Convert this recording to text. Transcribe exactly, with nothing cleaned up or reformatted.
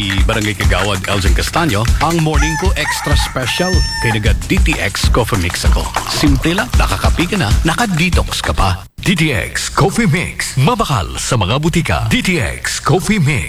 Barangay Kagawad, Elgin Castaño, ang morning ko extra special kay naga D T X Coffee Mix ako. Simple lang, nakakapi ka na, nakadetox ka pa. D T X Coffee Mix. Mabakal sa mga butika. D T X Coffee Mix.